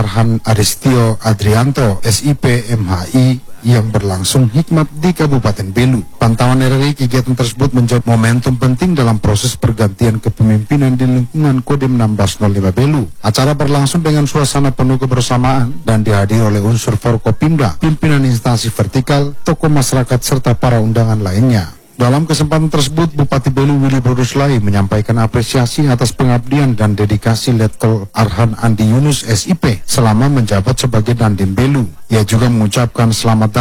Arhan Aristio Adrianto, SIP MHI, yang berlangsung hikmat di Kabupaten Belu. Pantauan RRI, kegiatan tersebut menjadi momentum penting dalam proses pergantian kepemimpinan di lingkungan Kodim 1605 Belu. Acara berlangsung dengan suasana penuh kebersamaan dan dihadiri oleh unsur Forkopimda, pimpinan instansi vertikal, tokoh masyarakat, serta para undangan lainnya. Dalam kesempatan tersebut, Bupati Belu Willy Boduslai menyampaikan apresiasi atas pengabdian dan dedikasi Letkol Arhan Andi Yunus SIP selama menjabat sebagai Dandim Belu. Ia juga mengucapkan selamat